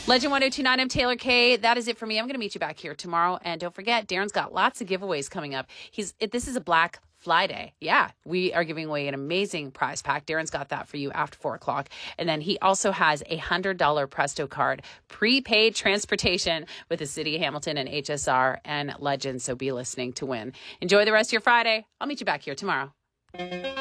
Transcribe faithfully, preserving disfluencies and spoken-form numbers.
Legend one oh two nine, I'm Taylor Kay. That is it for me. I'm going to meet you back here tomorrow. And don't forget, Darren's got lots of giveaways coming up. He's it, This is a Black Friday. Yeah, we are giving away an amazing prize pack. Darren's got that for you after four o'clock. And then he also has a one hundred dollars Presto card, prepaid transportation with the City of Hamilton and H S R and Legend. So be listening to win. Enjoy the rest of your Friday. I'll meet you back here tomorrow.